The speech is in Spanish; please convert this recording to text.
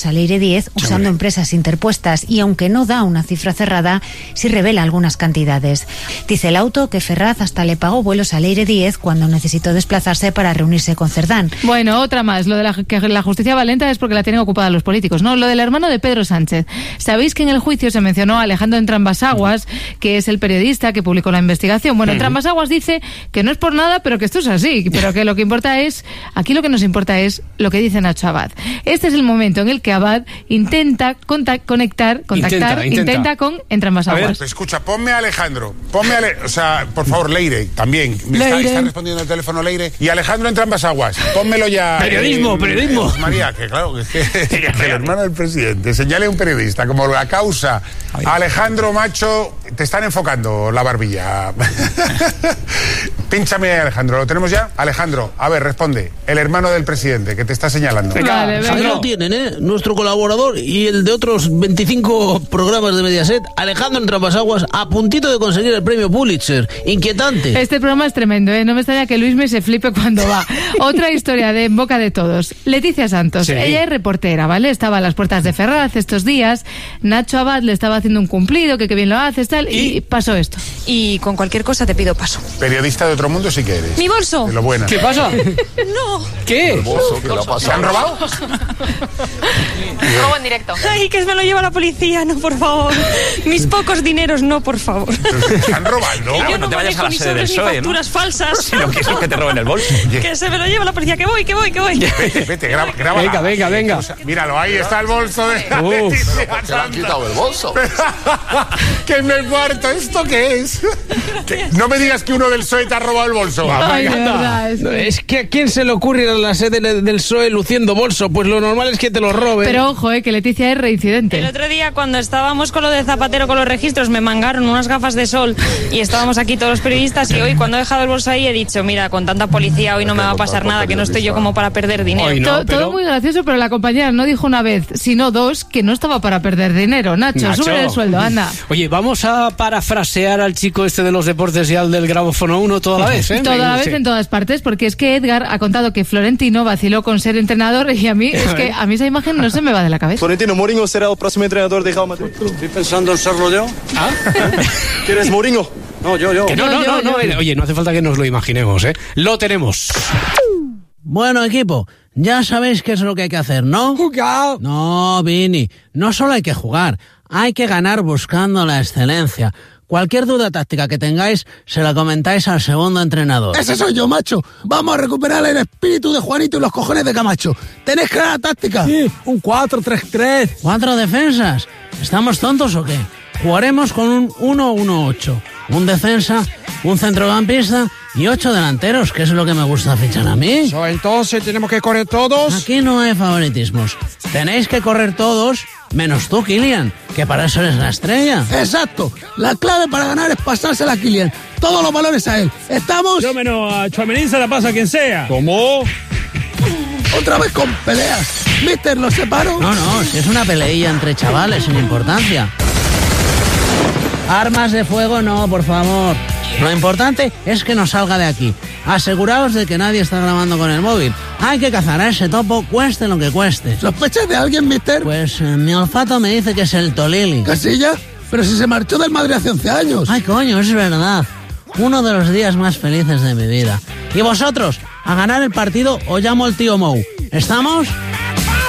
bolsa Leire 10 usando empresas interpuestas y aunque no da una cifra cerrada, sí revela algunas cantidades. Dice el auto que Ferraz hasta le pagó vuelos a Leire 10 cuando necesitó desplazarse para reunirse con Cerdán. Bueno, otra más. Lo de que la justicia va lenta es porque la tienen ocupada los políticos, ¿no? Lo del hermano de Pedro Sánchez. ¿Sabéis que en el juicio se mencionó a Alejandro Entrambas-Aguas, que es el periodista que publicó la investigación? Bueno, Entrambas-Aguas dice que no es por nada, pero que esto es así, pero que lo que importa es, aquí lo que nos importa es lo que dice Nacho Abad. Este es el momento en el que Abad intenta contactar con Entrambas-Aguas. A ver, escucha, ponme a Alejandro, o sea, por favor, Leire, también. Está respondiendo el teléfono Leire. Y Alejandro Entrambas-Aguas, pónmelo ya. Periodismo. María, que claro, que el hermano del presidente señale a un periodista como la causa. Alejandro, macho, te están enfocando la barbilla. Pínchame a Alejandro, ¿lo tenemos ya? Alejandro, a ver, responde. El hermano del presidente, que te está señalando. Vale, ahí lo tienen, nuestro colaborador y el de otros 25 programas de Mediaset, Alejandro Entrambas-Aguas, a puntito de conseguir el premio Pulitzer. Inquietante. Este programa es tremendo, ¿eh? No me extraña que Luismi se flipe cuando va. Otra historia de en boca de todos. Leticia Santos, ella es reportera, ¿vale? Estaba a las puertas de Ferraz estos días. Nacho Abad le estaba haciendo un cumplido, que bien lo haces, tal, y pasó esto. Y con cualquier cosa te pido paso. Periodista de otro mundo sí que eres. ¡Mi bolso! De lo buena. ¿Qué pasa? ¡No! ¿Qué? ¿El bolso? ¿Qué le ha pasado? ¿Se han robado? Robo en directo. ¡Ay, que me lo lleva la policía! No, por favor. Mis pocos dineros, no, por favor. ¿Se han robado, no? Yo no te vayas a la sede del ni PSOE, facturas falsas. Si no quieres que te roben el bolso. Que se me lo lleva la policía, que voy. Vete, graba. Venga. Míralo, ahí está el bolso de la ¿Por Leticia qué le han quitado el bolso? Que me muerto, ¿esto qué es? No me digas que uno del PSOE te ha robado el bolso. Ay, de verdad. Es que ¿a quién se le ocurre ir a la sede del PSOE luciendo bolso? Pues lo normal es que te lo roben. Pero ojo, que Leticia es reincidente. El otro día, cuando estábamos con lo de Zapatero con los registros, me mangaron unas gafas de sol y estábamos aquí todos los periodistas y hoy, cuando he dejado el bolso ahí, he dicho, mira, con tanta policía hoy no me va a pasar nada, que no estoy yo como para perder dinero. Todo muy gracioso, pero la compañera no dijo una vez, sino dos, que no estaba para perder dinero. Nacho, sube el sueldo, anda. Oye, vamos a parafrasear al chico este de los deportes y al del Gramófono 1 toda la vez, ¿eh? Toda la vez en todas partes, porque es que Edgar ha contado que Florentino vaciló con ser entrenador y a mí esa imagen no se me va de la cabeza. Florentino Mourinho será el próximo entrenador de Real Madrid. Estoy pensando en serlo yo. ¿Quieres Mourinho? No, yo. Que no. Oye, no hace falta que nos lo imaginemos, ¿eh? Lo tenemos. Bueno, equipo, ya sabéis qué es lo que hay que hacer, ¿no? ¡Jugar! No, Vini, no solo hay que jugar, hay que ganar buscando la excelencia. Cualquier duda táctica que tengáis, se la comentáis al segundo entrenador. ¡Ese soy yo, macho! Vamos a recuperar el espíritu de Juanito y los cojones de Camacho. ¿Tenéis clara táctica? Sí, un 4-3-3. ¿4 defensas? ¿Estamos tontos o qué? Jugaremos con un 1-1-8. Un defensa, un centrocampista y 8 delanteros, que es lo que me gusta fichar a mí. Entonces, ¿tenemos que correr todos? Aquí no hay favoritismos. Tenéis que correr todos, menos tú, Kylian, que para eso eres la estrella. Exacto. La clave para ganar es pasársela a Kylian. Todos los valores a él. ¿Estamos? Yo menos a Tchouaméni se la pasa a quien sea. ¿Cómo? Otra vez con peleas. Mister, ¿los separo? No, si es una peleilla entre chavales sin importancia. Armas de fuego no, por favor. Lo importante es que no salga de aquí. Aseguraos de que nadie está grabando con el móvil. Hay que cazar a ese topo, cueste lo que cueste. ¿Sospechas de alguien, mister? Pues mi olfato me dice que es el Tolili. ¿Casilla? Pero si se marchó del Madrid hace 11 años. Ay, coño, es verdad. Uno de los días más felices de mi vida. Y vosotros, a ganar el partido o llamo al tío Mou. ¿Estamos?